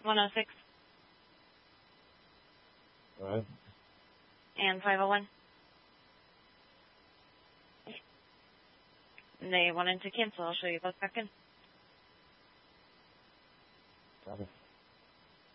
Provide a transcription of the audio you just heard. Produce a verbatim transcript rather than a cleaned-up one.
one oh six. All right. And five oh one. They wanted to cancel. I'll show you both back in. Got it.